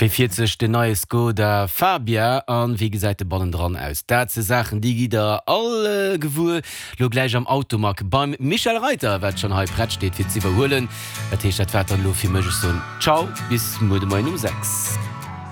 P40 de neue Skoda Fabia an wie gesagt de Ballen dran aus. Dat ze Sachen die gi da alle gewur lo gleich am Automark beim Michael Reiter wat schon halb Brett steht fir ze verholen. Dat T-Shirt weiter lo fir Mch so. Ciao bis Mo 6.